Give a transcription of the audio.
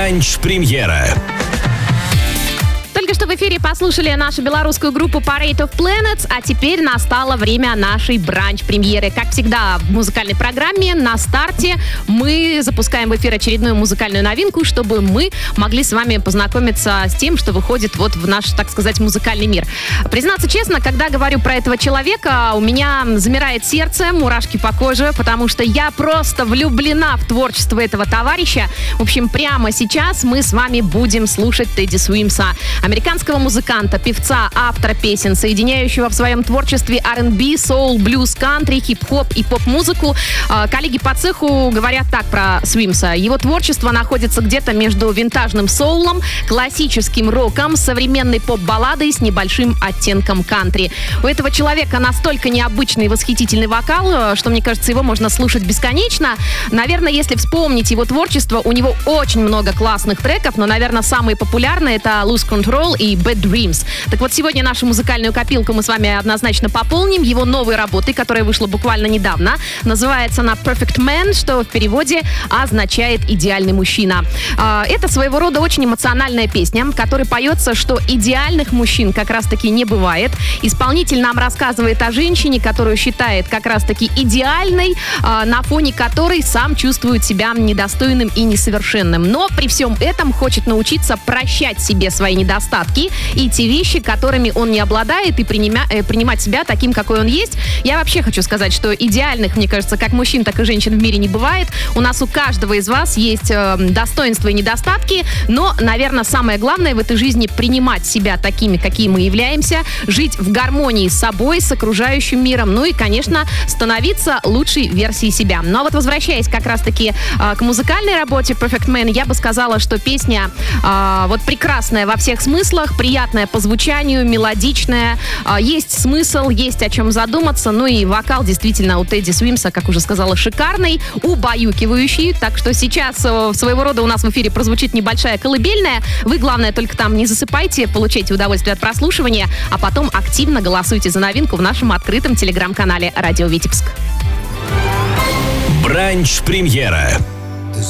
Бранч-премьера. Только что в эфире послушали нашу белорусскую группу Parade of Planets, а теперь настало время нашей бранч-премьеры. Как всегда в музыкальной программе на старте мы запускаем в эфир очередную музыкальную новинку, чтобы мы могли с вами познакомиться с тем, что выходит вот в наш, так сказать, музыкальный мир. Признаться честно, когда говорю про этого человека, у меня замирает сердце, мурашки по коже, потому что я просто влюблена в творчество этого товарища. В общем, прямо сейчас мы с вами будем слушать Тедди Суимса, американского музыканта, певца, автора песен, соединяющего в своем творчестве R&B, соул, блюз, кантри, хип-хоп и поп-музыку. Коллеги по цеху говорят так про Суимса. Его творчество находится где-то между винтажным соулом, классическим роком, современной поп-балладой с небольшим оттенком кантри. У этого человека настолько необычный и восхитительный вокал, что, мне кажется, его можно слушать бесконечно. Наверное, если вспомнить его творчество, у него очень много классных треков, но, наверное, самые популярные — это Lose Control и Bad Dreams. Так вот, сегодня нашу музыкальную копилку мы с вами однозначно пополним его новой работой, которая вышла буквально недавно. Называется она Perfect Man, что в переводе означает «идеальный мужчина». Это своего рода очень эмоциональная песня, в которой поется, что идеальных мужчин как раз-таки не бывает. Исполнитель нам рассказывает о женщине, которую считает как раз-таки идеальной, на фоне которой сам чувствует себя недостойным и несовершенным. Но при всем этом хочет научиться прощать себе свои недостатки и те вещи, которыми он не обладает, и принимать себя таким, какой он есть. Я вообще хочу сказать, что идеальных, мне кажется, как мужчин, так и женщин в мире не бывает. У нас у каждого из вас есть достоинства и недостатки, но, наверное, самое главное в этой жизни — принимать себя такими, какие мы являемся, жить в гармонии с собой, с окружающим миром, ну и, конечно, становиться лучшей версией себя. Ну а вот возвращаясь как раз-таки к музыкальной работе Perfect Man, я бы сказала, что песня вот прекрасная во всех смыслах, приятная по звучанию, мелодичная, есть смысл, есть о чем задуматься, ну и вокал действительно у Тедди Суимса, как уже сказала, шикарный, убаюкивающий, так что сейчас своего рода у нас в эфире прозвучит небольшая колыбельная. Вы, главное, только там не засыпайте, получайте удовольствие от прослушивания, а потом активно голосуйте за новинку в нашем открытом телеграм-канале «Радио Витебск». Бранч-премьера.